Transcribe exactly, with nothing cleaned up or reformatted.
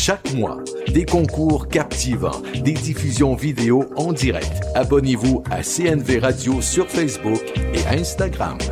Chaque mois, des concours captivants, des diffusions vidéo en direct. Abonnez-vous à C N V Radio sur Facebook et Instagram.